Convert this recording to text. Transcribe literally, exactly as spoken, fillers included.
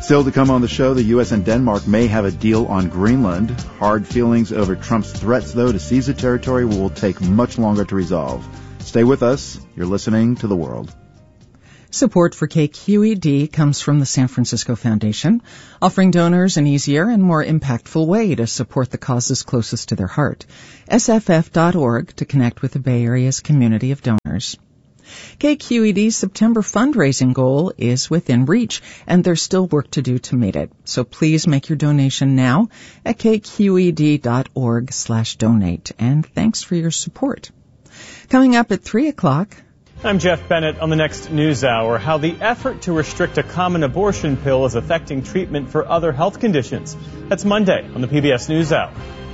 Still to come on the show, the U S and Denmark may have a deal on Greenland. Hard feelings over Trump's threats, though, to seize the territory will take much longer to resolve. Stay with us. You're listening to The World. Support for K Q E D comes from the San Francisco Foundation, offering donors an easier and more impactful way to support the causes closest to their heart. S F F dot org to connect with the Bay Area's community of donors. K Q E D's September fundraising goal is within reach, and there's still work to do to meet it. So please make your donation now at K Q E D dot org slash donate. And thanks for your support. Coming up at three o'clock... I'm Jeff Bennett on the next News Hour. How the effort to restrict a common abortion pill is affecting treatment for other health conditions. That's Monday on the P B S News Hour.